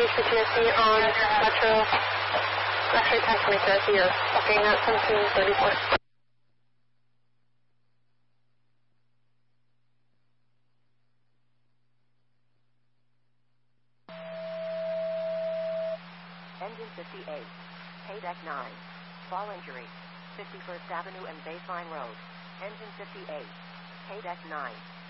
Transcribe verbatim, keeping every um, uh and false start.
T C S E on Metro X-ray taximeter here, looking at seventeen thirty-four. Engine fifty-eight, K-Deck nine, fall injury, fifty-first Avenue and Baseline Road. Engine fifty-eight, K-Deck nine.